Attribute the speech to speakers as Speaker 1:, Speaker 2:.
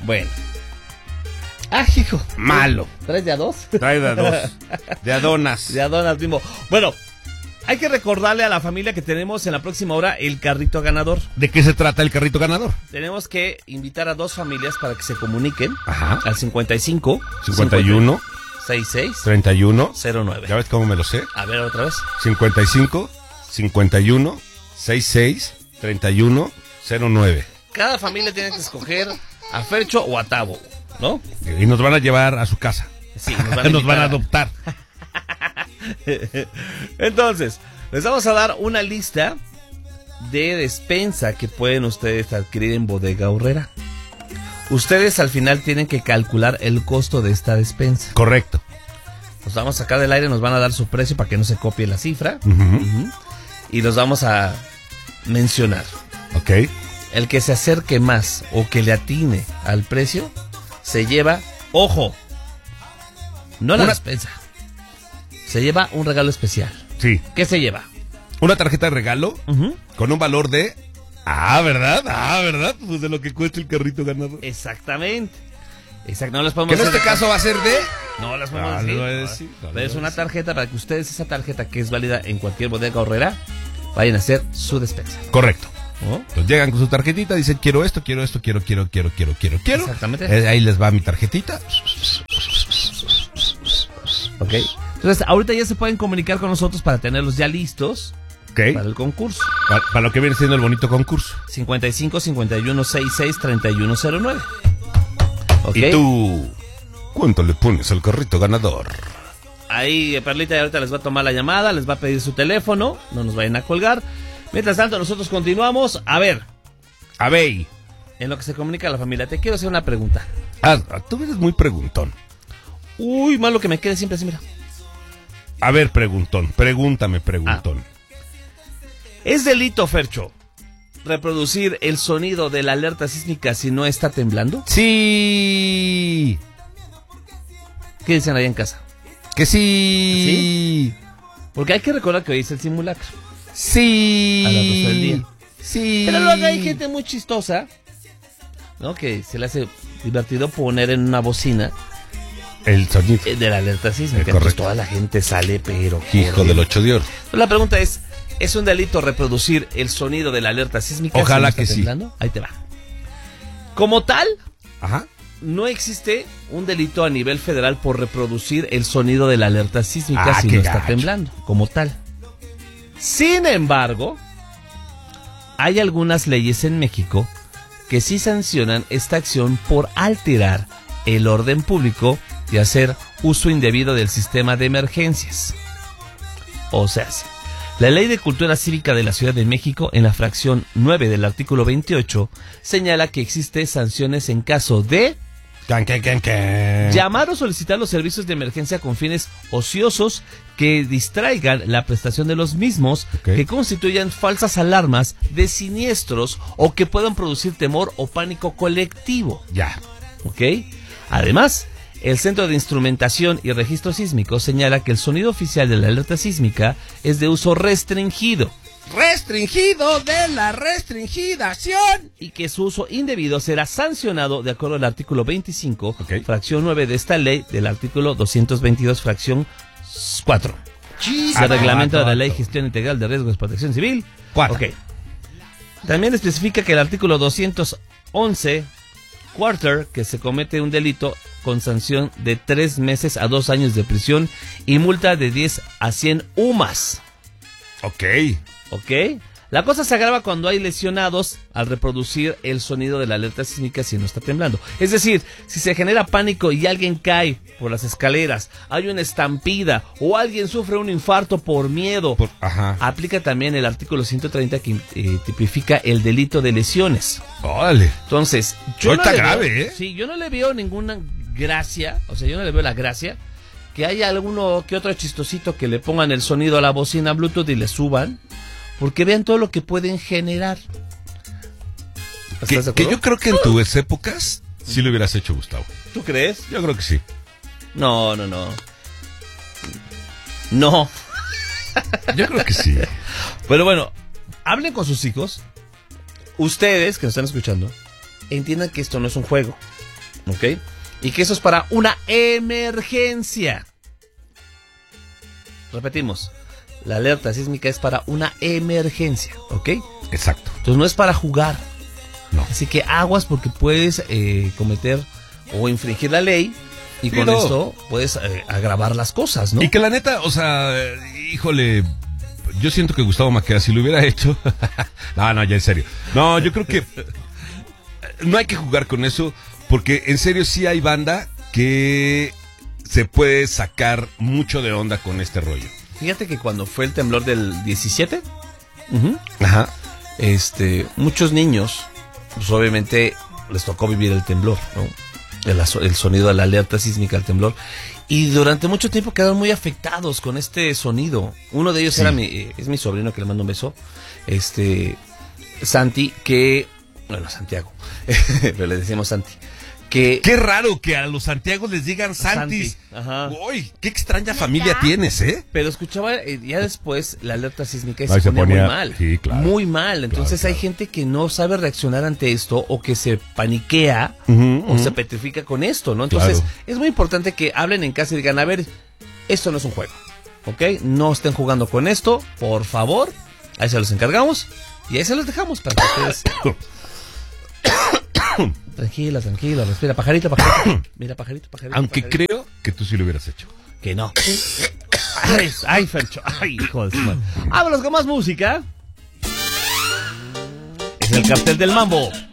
Speaker 1: Bueno. Ah, hijo.
Speaker 2: Malo.
Speaker 1: ¿Traes de a dos?
Speaker 2: Trae de a dos. De adonas.
Speaker 1: De Adonas mismo. Bueno, hay que recordarle a la familia que tenemos en la próxima hora el carrito ganador.
Speaker 2: ¿De qué se trata el carrito ganador?
Speaker 1: Tenemos que invitar a 2 familias para que se comuniquen.
Speaker 2: Ajá.
Speaker 1: Al 55
Speaker 2: 51
Speaker 1: 66
Speaker 2: 31
Speaker 1: 09.
Speaker 2: ¿Ya ves cómo me lo sé?
Speaker 1: A ver, otra vez.
Speaker 2: 55 51 66 31 09.
Speaker 1: Cada familia tiene que escoger a Fercho o a Tavo, ¿no?
Speaker 2: Y nos van a llevar a su casa.
Speaker 1: Sí,
Speaker 2: Nos van a adoptar.
Speaker 1: Entonces, les vamos a dar una lista de despensa que pueden ustedes adquirir en Bodega Aurrera. Ustedes al final tienen que calcular el costo de esta despensa.
Speaker 2: Correcto.
Speaker 1: Los vamos a sacar del aire, nos van a dar su precio para que no se copie la cifra.
Speaker 2: Uh-huh.
Speaker 1: Y los vamos a mencionar.
Speaker 2: Ok.
Speaker 1: El que se acerque más o que le atine al precio se lleva, ojo, no la despensa. Se lleva un regalo especial.
Speaker 2: Sí.
Speaker 1: ¿Qué se lleva?
Speaker 2: Una tarjeta de regalo
Speaker 1: Uh-huh.
Speaker 2: con un valor de... ¿verdad? ¿Verdad? Pues de lo que cuesta el carrito ganador.
Speaker 1: Exactamente. Exacto. No les podemos
Speaker 2: Que en este caso va a ser de...
Speaker 1: No las podemos
Speaker 2: No,
Speaker 1: decir.
Speaker 2: no lo voy a decir, no lo
Speaker 1: Pero es
Speaker 2: voy a
Speaker 1: una
Speaker 2: decir.
Speaker 1: tarjeta para que ustedes, esa tarjeta que es válida en cualquier bodega horrera, vayan a hacer su despensa.
Speaker 2: Correcto.
Speaker 1: ¿No?
Speaker 2: Entonces llegan con su tarjetita, dicen quiero esto, quiero.
Speaker 1: Exactamente.
Speaker 2: Ahí les va mi tarjetita.
Speaker 1: Ok. Entonces, ahorita ya se pueden comunicar con nosotros para tenerlos ya listos
Speaker 2: Ok.
Speaker 1: para el concurso.
Speaker 2: Para lo que viene siendo el bonito concurso.
Speaker 1: 55 51 66 31 09. Ok.
Speaker 2: ¿Y tú cuánto le pones al carrito ganador?
Speaker 1: Ahí Perlita ahorita les va a tomar la llamada, les va a pedir su teléfono, no nos vayan a colgar. Mientras tanto, nosotros continuamos. A ver,
Speaker 2: Abey.
Speaker 1: en lo que se comunica la familia, te quiero hacer una pregunta.
Speaker 2: Tú eres muy preguntón.
Speaker 1: Uy, malo que me quede siempre así, mira.
Speaker 2: A ver, preguntón. Pregúntame, preguntón.
Speaker 1: ¿Es delito, Fercho, reproducir el sonido de la alerta sísmica si no está temblando?
Speaker 2: Sí.
Speaker 1: ¿Qué dicen ahí en casa?
Speaker 2: Que sí.
Speaker 1: Porque hay que recordar que hoy es el simulacro.
Speaker 2: Sí.
Speaker 1: A las 12 del día.
Speaker 2: Sí.
Speaker 1: Pero luego hay gente muy chistosa, ¿no? Que se le hace divertido poner en una bocina
Speaker 2: El sonido.
Speaker 1: de la alerta sísmica.
Speaker 2: Correcto.
Speaker 1: Entonces toda la gente sale, pero...
Speaker 2: Hijo del 8 de oro.
Speaker 1: La pregunta ¿es un delito reproducir el sonido de la alerta sísmica?
Speaker 2: Ojalá
Speaker 1: si no está
Speaker 2: que sí.
Speaker 1: temblando? Ahí te va. Como tal,
Speaker 2: Ajá.
Speaker 1: no existe un delito a nivel federal por reproducir el sonido de la alerta sísmica si
Speaker 2: qué
Speaker 1: no está
Speaker 2: gacho.
Speaker 1: temblando, como tal. Sin embargo, hay algunas leyes en México que sí sancionan esta acción por alterar el orden público y hacer uso indebido del sistema de emergencias. O sea, la Ley de Cultura Cívica de la Ciudad de México, en la fracción 9 del artículo 28, señala que existe sanciones en caso de llamar o solicitar los servicios de emergencia con fines ociosos que distraigan la prestación de los mismos,
Speaker 2: Ok.
Speaker 1: que constituyan falsas alarmas de siniestros o que puedan producir temor o pánico colectivo.
Speaker 2: Ya.
Speaker 1: ¿Ok? Además, el Centro de Instrumentación y Registro Sísmico señala que el sonido oficial de la alerta sísmica es de uso restringido
Speaker 2: Restringido de la restringidación.
Speaker 1: y que su uso indebido será sancionado de acuerdo al artículo 25,
Speaker 2: Ok.
Speaker 1: fracción 9 de esta ley, del artículo 222, fracción 4. El reglamento de la Ley de Gestión Integral de Riesgos de Protección Civil.
Speaker 2: 4.
Speaker 1: Ok. También especifica que el artículo 211, quarter, que se comete un delito con sanción de 3 meses a 2 años de prisión y multa de 10 a 100 UMAS.
Speaker 2: Ok.
Speaker 1: ¿Ok? La cosa se agrava cuando hay lesionados al reproducir el sonido de la alerta sísmica si no está temblando. Es decir, si se genera pánico y alguien cae por las escaleras, hay una estampida o alguien sufre un infarto por miedo,
Speaker 2: Ajá.
Speaker 1: aplica también el artículo 130 que tipifica el delito de lesiones.
Speaker 2: Órale.
Speaker 1: Entonces,
Speaker 2: Hoy está
Speaker 1: le veo-
Speaker 2: grave, ¿eh?
Speaker 1: Sí, yo no le veo ninguna gracia, o sea, yo no le veo la gracia que haya alguno que otro chistosito que le pongan el sonido a la bocina Bluetooth y le suban, porque vean todo lo que pueden generar. ¿Estás de
Speaker 2: Que
Speaker 1: acuerdo?
Speaker 2: yo creo que en tus épocas sí lo hubieras hecho, Gustavo.
Speaker 1: ¿Tú crees?
Speaker 2: Yo creo que sí.
Speaker 1: No. No.
Speaker 2: Yo creo que sí.
Speaker 1: Pero bueno, hablen con sus hijos. Ustedes que nos están escuchando, entiendan que esto no es un juego. ¿Ok? Y que eso es para una emergencia. Repetimos, la alerta sísmica es para una emergencia, ¿ok?
Speaker 2: Exacto.
Speaker 1: Entonces no es para jugar.
Speaker 2: No.
Speaker 1: Así que aguas porque puedes cometer o infringir la ley y con
Speaker 2: Pero-
Speaker 1: esto puedes agravar las cosas, ¿no?
Speaker 2: Y que la neta, o sea, híjole, yo siento que Gustavo Maqueda, si lo hubiera hecho... no, ya en serio. No, yo creo que no hay que jugar con eso, porque en serio sí hay banda que se puede sacar mucho de onda con este rollo.
Speaker 1: Fíjate que cuando fue el temblor del 17,
Speaker 2: Ajá.
Speaker 1: muchos niños, pues obviamente les tocó vivir el temblor, ¿no? El sonido de la alerta sísmica del temblor. Y durante mucho tiempo quedaron muy afectados con este sonido. Uno de ellos
Speaker 2: Sí.
Speaker 1: era es mi sobrino, que le mando un beso. Santi, bueno, Santiago, pero le decimos Santi. Que
Speaker 2: Qué raro que a los Santiagos les digan Santis.
Speaker 1: Santi, ajá.
Speaker 2: Uy, qué extraña familia tienes, ¿eh?
Speaker 1: Pero escuchaba ya después la alerta sísmica y
Speaker 2: Ay,
Speaker 1: se ponía muy
Speaker 2: ponía-
Speaker 1: mal.
Speaker 2: sí, claro.
Speaker 1: Muy mal. Entonces
Speaker 2: Claro,
Speaker 1: hay gente que no sabe reaccionar ante esto o que se paniquea o se petrifica con esto, ¿no? Entonces
Speaker 2: Claro.
Speaker 1: es muy importante que hablen en casa y digan, a ver, esto no es un juego, ¿ok? No estén jugando con esto, por favor. Ahí se los encargamos y ahí se los dejamos para que ustedes... Tranquila, respira, pajarito. Mira, pajarito.
Speaker 2: Aunque
Speaker 1: pajarito.
Speaker 2: creo que tú sí lo hubieras hecho.
Speaker 1: Que no. Ay, Fercho. Ay, hijo de su madre. Vámonos con más música. Es el cartel del mambo.